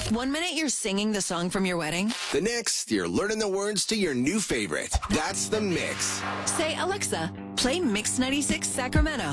1 minute you're singing the song from your wedding. The next, you're learning the words to your new favorite. That's the mix. Say, Alexa, play Mix 96 Sacramento.